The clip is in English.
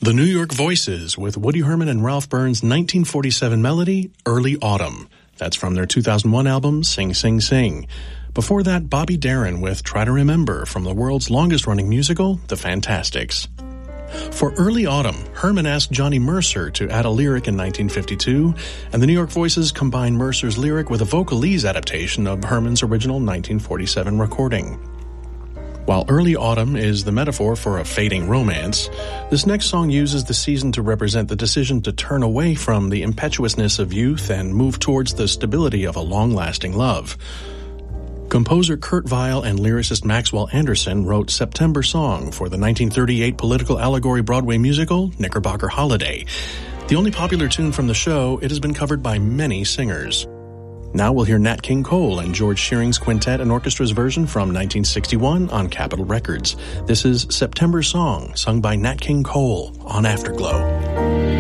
The New York Voices with Woody Herman and Ralph Burns' 1947 melody, Early Autumn. That's from their 2001 album, Sing, Sing, Sing. Before that, Bobby Darin with Try to Remember from the world's longest-running musical, The Fantastics. For Early Autumn, Herman asked Johnny Mercer to add a lyric in 1952, and the New York Voices combined Mercer's lyric with a vocalese adaptation of Herman's original 1947 recording. While Early Autumn is the metaphor for a fading romance, this next song uses the season to represent the decision to turn away from the impetuousness of youth and move towards the stability of a long-lasting love. Composer Kurt Weill and lyricist Maxwell Anderson wrote September Song for the 1938 political allegory Broadway musical Knickerbocker Holiday. The only popular tune from the show, it has been covered by many singers. Now we'll hear Nat King Cole and George Shearing's Quintet and Orchestra's version from 1961 on Capitol Records. This is September Song, sung by Nat King Cole on Afterglow.